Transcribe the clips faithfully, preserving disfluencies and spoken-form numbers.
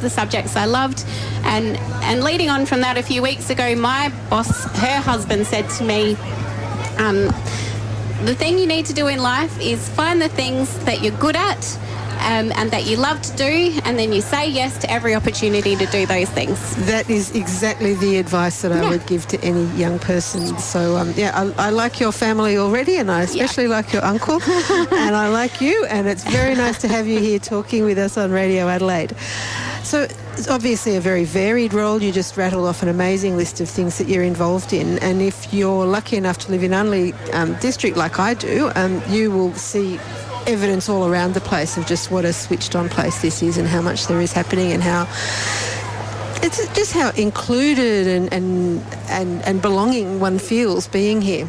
the subjects I loved. And, and leading on from that, a few weeks ago, my boss, her husband said to me, um, the thing you need to do in life is find the things that you're good at, Um, and that you love to do, and then you say yes to every opportunity to do those things. That is exactly the advice that I Yeah. would give to any young person. So, um, yeah, I, I like your family already, and I especially yeah. like your uncle, and I like you, and it's very nice to have you here talking with us on Radio Adelaide. So it's obviously a very varied role. You just rattled off an amazing list of things that you're involved in, and if you're lucky enough to live in Unley um, district like I do, um, you will see evidence all around the place of just what a switched on place this is and how much there is happening and how it's just how included and and, and, and belonging one feels being here.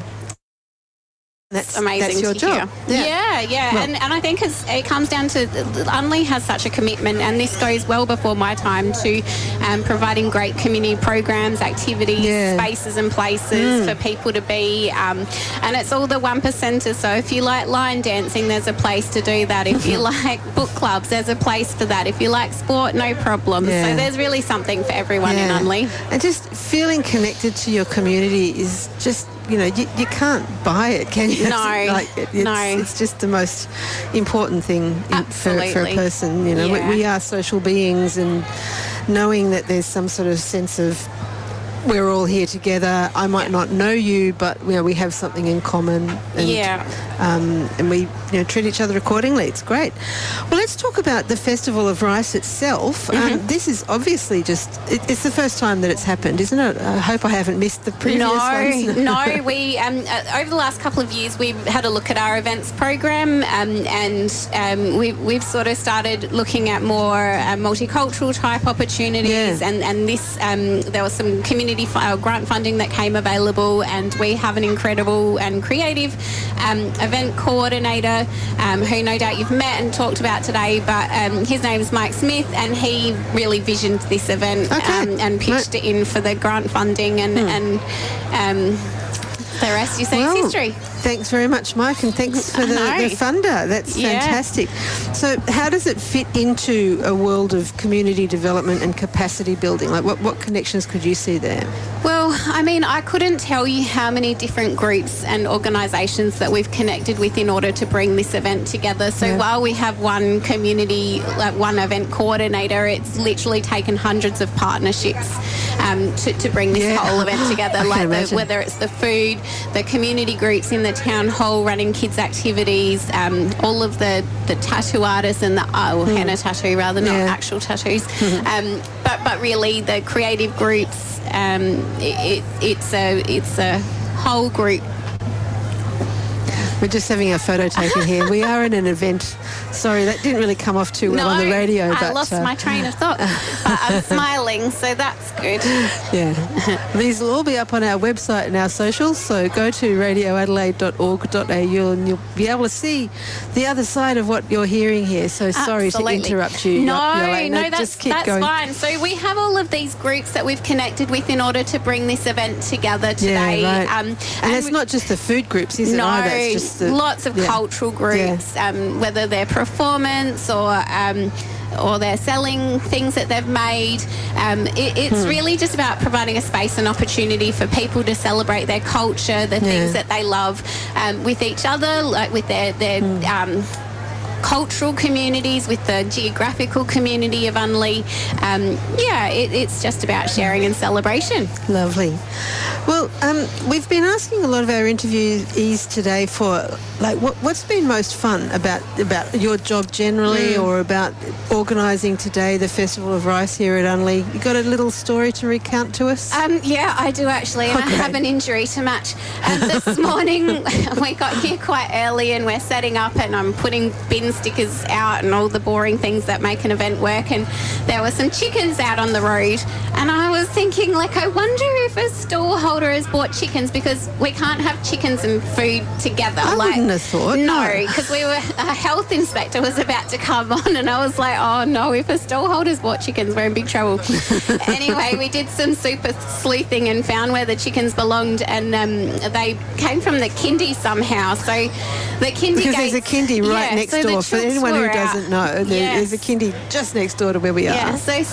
That's amazing. That's your to job. Hear. Yeah, yeah. yeah. Well, and, and I think it's, it comes down to Unley has such a commitment, and this goes well before my time, to um, providing great community programs, activities, yeah. spaces and places mm. for people to be. Um, and it's all the one percenters. So if you like line dancing, there's a place to do that. If you like book clubs, there's a place for that. If you like sport, no problem. Yeah. So there's really something for everyone yeah. in Unley. And just feeling connected to your community is just, you know, you, you can't buy it, can you? No, like it, it's, no. It's just the most important thing in, for, for a person. You know, yeah. we, we are social beings, and knowing that there's some sort of sense of we're all here together. I might yeah. not know you, but you know, we have something in common. And, yeah. Um, and we, you know, treat each other accordingly. It's great. Well, let's talk about the Festival of Rice itself. Mm-hmm. Um, this is obviously just, it, it's the first time that it's happened, isn't it? I hope I haven't missed the previous no, ones. no, we, um, uh, over the last couple of years, we've had a look at our events program, um, and um, we've, we've sort of started looking at more uh, multicultural type opportunities, yeah. and, and this, um, there was some community uh, grant funding that came available, and we have an incredible and creative um, event coordinator um, who no doubt you've met and talked about today, but um, his name is Mike Smith, and he really visioned this event okay. um, and pitched right. it in for the grant funding, and, hmm. and um, the rest you see well, is history. Thanks very much, Mike, and thanks for the, the funder. That's yeah. fantastic. So how does it fit into a world of community development and capacity building? Like what, what connections could you see there? Well, I mean, I couldn't tell you how many different groups and organisations that we've connected with in order to bring this event together. So yeah. while we have one community, like one event coordinator, it's literally taken hundreds of partnerships um, to, to bring this yeah. whole event together. Like the, whether it's the food, the community groups in the town hall running kids' activities, um, all of the, the tattoo artists and the oh, mm. henna tattoo rather, not yeah. actual tattoos. um, but but really the creative groups. Um, it, it, it's a it's a whole group. We're just having a photo taken here. We are in an event. Sorry, that didn't really come off too well no, on the radio. I but, lost uh, my train of thought. But I'm smiling, so that's good. Yeah. These will all be up on our website and our socials, so go to radio adelaide dot org dot a u and you'll be able to see the other side of what you're hearing here. So sorry Absolutely. to interrupt you. No, Yolanda. no, that's, just keep that's going. fine. So we have all of these groups that we've connected with in order to bring this event together today. Yeah, right. um, and, and it's we, not just the food groups, is it? No, either? It's just the, lots of yeah. cultural groups, yeah. um, whether they're performance or um, or they're selling things that they've made. Um, it, it's hmm. really just about providing a space and opportunity for people to celebrate their culture, the yeah. things that they love, um, with each other, like with their, their hmm. um, cultural communities, with the geographical community of Unley. Um, yeah, it, it's just about sharing and celebration. Lovely. Well, um, we've been asking a lot of our interviewees today for, like, what, what's been most fun about about your job generally, mm. or about organising today the Festival of Rice here at Unley? You got a little story to recount to us? Um, yeah, I do actually, and okay. I have an injury to match. Um, this morning we got here quite early, and we're setting up, and I'm putting bin stickers out and all the boring things that make an event work, and there were some chickens out on the road, and I was thinking, like, I wonder if a stall holder has bought chickens, because we can't have chickens and food together. I like, wouldn't have thought. No, because we were, a health inspector was about to come on, and I was like, oh no, if a stall holder's bought chickens, we're in big trouble. Anyway, we did some super sleuthing and found where the chickens belonged, and um, they came from the kindy somehow. So the kindy because gates, there's a kindy right yeah, next so door. For anyone who out. doesn't know, there, yes. there's a kindy just next door to where we are. Yeah, so